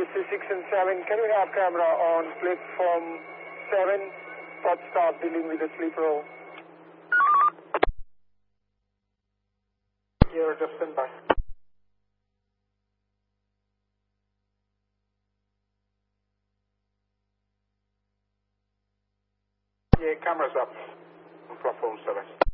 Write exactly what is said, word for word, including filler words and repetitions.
taxi six and seven, can we have camera on platform seven, port stop dealing with the sleeper roll? Here, just stand by. Yeah, camera's up on platform seven.